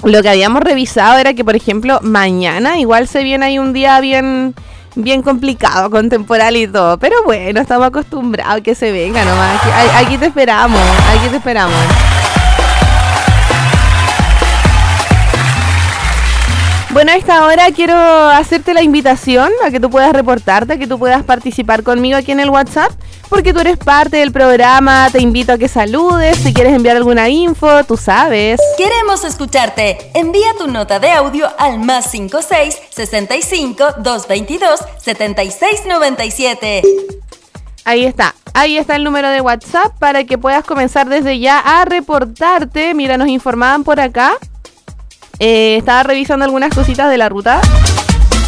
lo que habíamos revisado era que, por ejemplo, mañana igual se viene ahí un día bien complicado con temporal y todo. Pero bueno, estamos acostumbrados a que se venga nomás. Aquí te esperamos, aquí te esperamos. Bueno, a esta hora quiero hacerte la invitación a que tú puedas reportarte, a que tú puedas participar conmigo aquí en el WhatsApp, porque tú eres parte del programa. Te invito a que saludes, si quieres enviar alguna info, tú sabes. Queremos escucharte. Envía tu nota de audio al +56 65 222 7697. Ahí está el número de WhatsApp para que puedas comenzar desde ya a reportarte. Mira, nos informaban por acá. Estaba revisando algunas cositas de la ruta